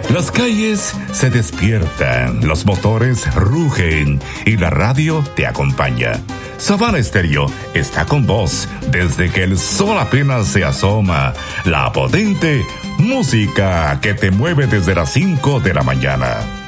Las calles se despiertan, los motores rugen y la radio te acompaña. Savana Estéreo está con vos desde que el sol apenas se asoma. La potente música que te mueve desde las 5 de la mañana.